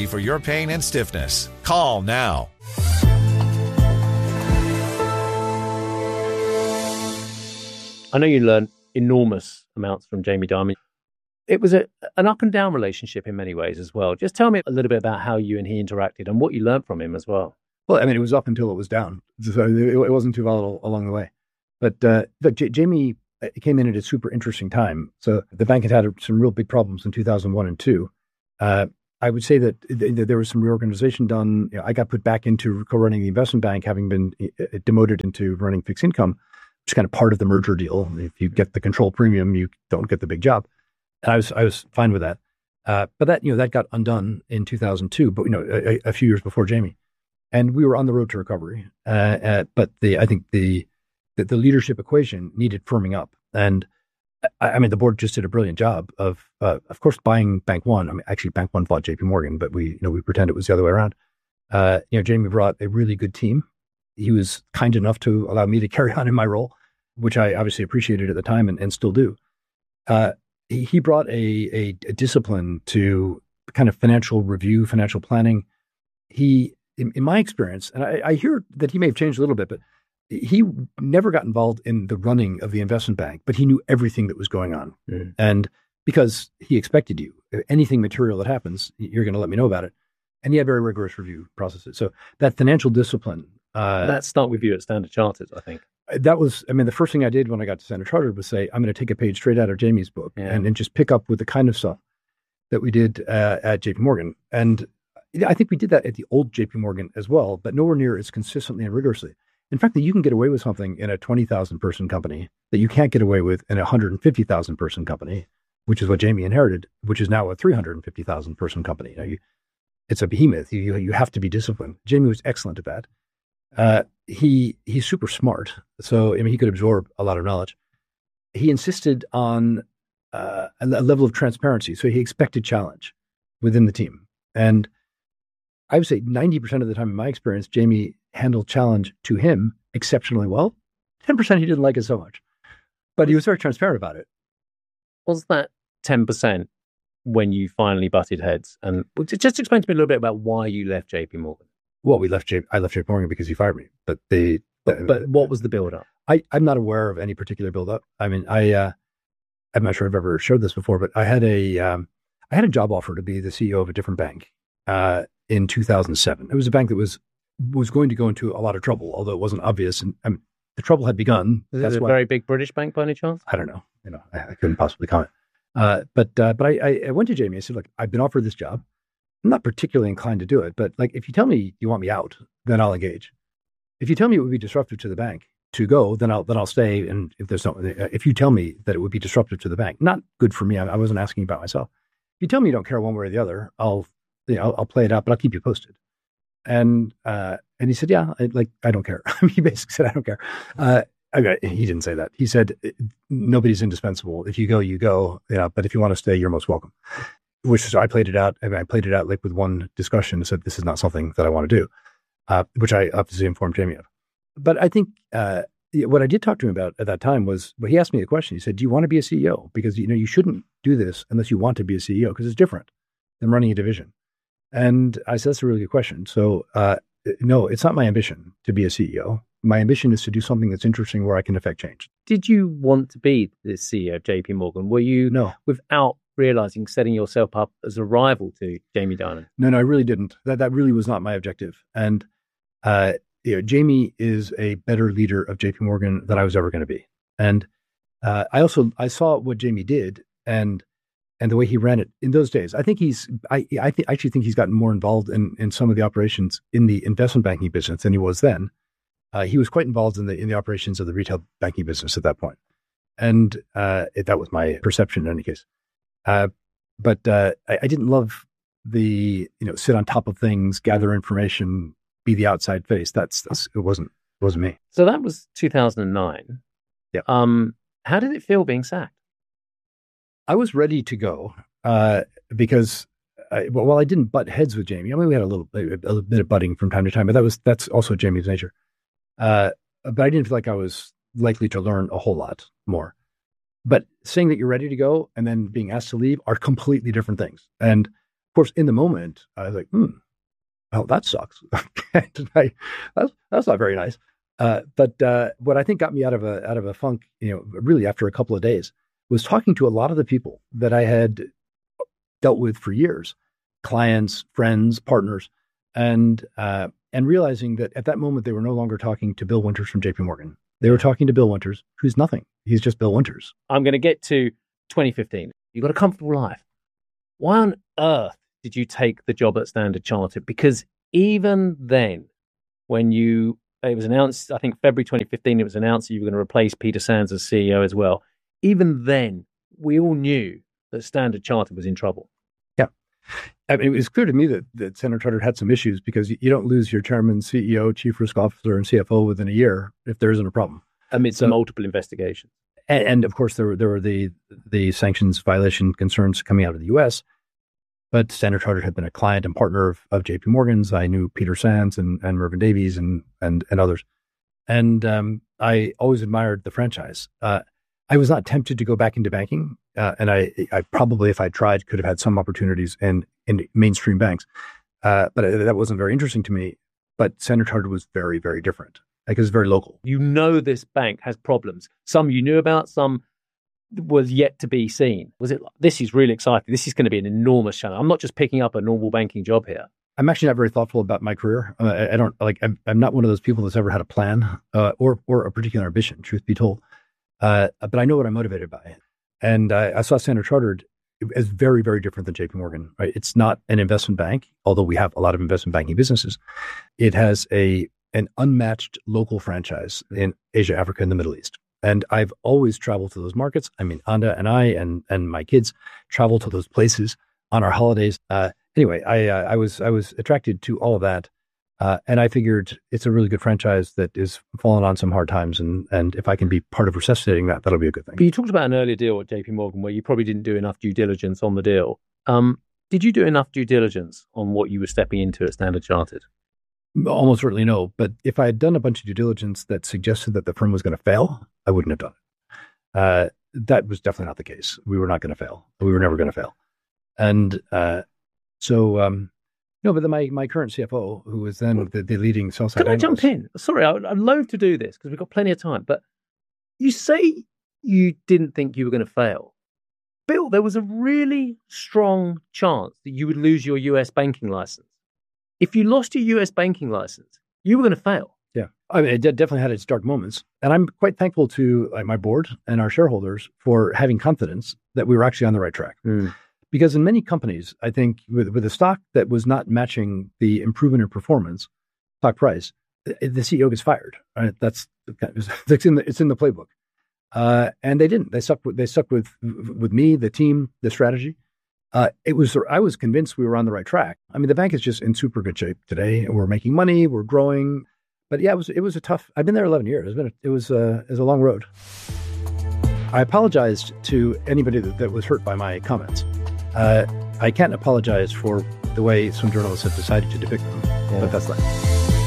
for your pain and stiffness. Call now. I know you learned enormous amounts from Jamie Dimon. It was an up and down relationship in many ways as well. Just tell me a little bit about how you and he interacted and what you learned from him as well. Well, I mean, it was up until it was down. So it wasn't too volatile along the way. But look, Jamie came in at a super interesting time. So the bank had some real big problems in 2001 and 2. I would say that there was some reorganization done. I got put back into co-running the investment bank, having been demoted into running fixed income, which is kind of part of the merger deal. If you get the control premium, you don't get the big job. And I was fine with that. But that got undone in 2002, but a few years before Jamie. And we were on the road to recovery. But I think the leadership equation needed firming up. And I mean, the board just did a brilliant job of course, buying Bank One. I mean, actually, Bank One bought JP Morgan, but we pretend it was the other way around. Jamie brought a really good team. He was kind enough to allow me to carry on in my role, which I obviously appreciated at the time and still do. He brought a discipline to kind of financial review, financial planning. He, in my experience, and I hear that he may have changed a little bit, but he never got involved in the running of the investment bank, but he knew everything that was going on. Mm. And because he expected you, anything material that happens, you're going to let me know about it. And he had very rigorous review processes. So that financial discipline. That start with you at Standard Chartered, I think. That was, the first thing I did when I got to Standard Chartered was say, I'm going to take a page straight out of Jamie's book and just pick up with the kind of stuff that we did at JP Morgan. And I think we did that at the old JP Morgan as well, but nowhere near as consistently and rigorously. In fact, that you can get away with something in a 20,000 person company that you can't get away with in a 150,000 person company, which is what Jamie inherited, which is now a 350,000 person company. It's a behemoth. You have to be disciplined. Jamie was excellent at that. He's super smart. So, he could absorb a lot of knowledge. He insisted on a level of transparency. So he expected challenge within the team. And I would say 90% of the time in my experience, Jamie handled challenge to him exceptionally well. 10% he didn't like it so much, but he was very transparent about it. Was that 10% when you finally butted heads? And just explain to me a little bit about why you left JP Morgan. Well, I left JP Morgan because he fired me, but what was the build-up? I'm not aware of any particular build-up. I'm not sure I've ever shared this before, but I had a job offer to be the CEO of a different bank in 2007. It was a bank that was going to go into a lot of trouble, although it wasn't obvious. And the trouble had begun. Is it a very big British bank by any chance? I don't know. I couldn't possibly comment. But I went to Jamie. I said, look, I've been offered this job. I'm not particularly inclined to do it, but if you tell me you want me out, then I'll engage. If you tell me it would be disruptive to the bank to go, then I'll stay. And if you tell me that it would be disruptive to the bank, not good for me. I wasn't asking about myself. If you tell me you don't care one way or the other, I'll play it out, but I'll keep you posted. And he said, yeah, I don't care. He basically said, I don't care. Okay, he didn't say that. He said, nobody's indispensable. If you go, you go. But if you want to stay, you're most welcome. Which is, I played it out. I played it out with one discussion and said, this is not something that I want to do, which I obviously informed Jamie of. But I think what I did talk to him about at that time was, he asked me a question. He said, do you want to be a CEO? Because, you shouldn't do this unless you want to be a CEO, because it's different than running a division. And I said, that's a really good question. So, no, it's not my ambition to be a CEO. My ambition is to do something that's interesting where I can affect change. Did you want to be the CEO of JP Morgan? Were you, without realizing, setting yourself up as a rival to Jamie Dimon? No, I really didn't. That really was not my objective. And Jamie is a better leader of JP Morgan than I was ever going to be. And I saw what Jamie did and the way he ran it in those days. I think I actually think he's gotten more involved in some of the operations in the investment banking business than he was then. He was quite involved in the operations of the retail banking business at that point. And that was my perception in any case. But I didn't love the, sit on top of things, gather information, be the outside face. It wasn't me. So that was 2009. Yeah. How did it feel being sacked? I was ready to go because while I didn't butt heads with Jamie, we had a little bit of butting from time to time, but that's also Jamie's nature. But I didn't feel like I was likely to learn a whole lot more. But saying that you're ready to go and then being asked to leave are completely different things. And of course, in the moment, I was like, oh, that sucks. That's not very nice. But what I think got me out of a funk, really after a couple of days, was talking to a lot of the people that I had dealt with for years, clients, friends, partners, and realizing that at that moment they were no longer talking to Bill Winters from JP Morgan. They were talking to Bill Winters, who's nothing. He's just Bill Winters. I'm going to get to 2015. You got a comfortable life. Why on earth did you take the job at Standard Chartered? Because even then, when it was announced, I think February 2015, it was announced that you were going to replace Peter Sands as CEO as well. Even then, we all knew that Standard Chartered was in trouble. Yeah. I mean, it was clear to me that Standard Chartered had some issues because you don't lose your chairman, CEO, chief risk officer, and CFO within a year if there isn't a problem. Amidst multiple investigations. And of course, there were the sanctions violation concerns coming out of the U.S., but Standard Chartered had been a client and partner of JP Morgan's. I knew Peter Sands and Mervyn Davies and others. And I always admired the franchise. I was not tempted to go back into banking. And I probably, if I tried, could have had some opportunities in mainstream banks. But that wasn't very interesting to me. But Standard Chartered was very, very different. Like, it's very local. This bank has problems. Some you knew about, some was yet to be seen. Was it, this is really exciting. This is going to be an enormous challenge. I'm not just picking up a normal banking job here. I'm actually not very thoughtful about my career. I'm not one of those people that's ever had a plan or a particular ambition, truth be told. But I know what I'm motivated by. And I saw Standard Chartered as very, very different than JP Morgan, right? It's not an investment bank, although we have a lot of investment banking businesses. It has an unmatched local franchise in Asia, Africa, and the Middle East. And I've always traveled to those markets. I mean, Anda and I and my kids travel to those places on our holidays. Anyway, I was attracted to all of that. And I figured it's a really good franchise that is fallen on some hard times. And if I can be part of resuscitating that, that'll be a good thing. But you talked about an earlier deal at JP Morgan where you probably didn't do enough due diligence on the deal. Did you do enough due diligence on what you were stepping into at Standard Chartered? Almost certainly no. But if I had done a bunch of due diligence that suggested that the firm was going to fail, I wouldn't have done it. That was definitely not the case. We were not going to fail. We were never going to fail. And no, but then my current CFO, who was then the leading sell-side analyst. Can I jump in? Sorry, I'd love to do this because we've got plenty of time. But you say you didn't think you were going to fail. Bill, there was a really strong chance that you would lose your US banking license. If you lost your US banking license, you were going to fail. Yeah. I mean, it definitely had its dark moments. And I'm quite thankful to my board and our shareholders for having confidence that we were actually on the right track. Because in many companies, I think with a stock that was not matching the improvement in performance, stock price, the CEO gets fired. Right? It's in the playbook. And they didn't. They stuck with me, the team, the strategy. I was convinced we were on the right track. I mean, the bank is just in super good shape today. We're making money. We're growing. But yeah, it was a tough. I've been there 11 years. It was a long road. I apologized to anybody that was hurt by my comments. I can't apologize for the way some journalists have decided to depict them, but that's life.